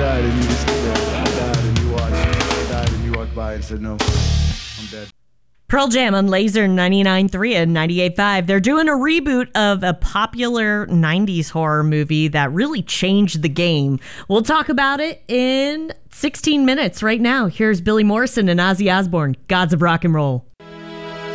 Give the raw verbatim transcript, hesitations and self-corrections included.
died and you just stood there. I died and you watched. I died and you walked by and said, no, I'm dead. Pearl Jam on Laser ninety-nine point three and ninety-eight point five. They're doing a reboot of a popular nineties horror movie that really changed the game. We'll talk about it in sixteen minutes right now. Here's Billy Morrison and Ozzy Osbourne, Gods of Rock and Roll.